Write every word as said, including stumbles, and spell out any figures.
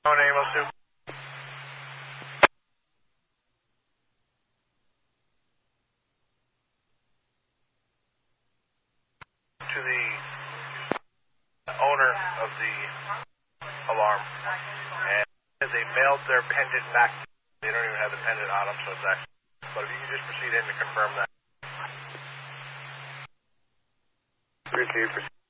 No name, I'll sue. To the owner of the alarm, and they mailed their pendant back. They don't even have the pendant on them, so it's actually. But if you can just proceed in to confirm that. Proceed.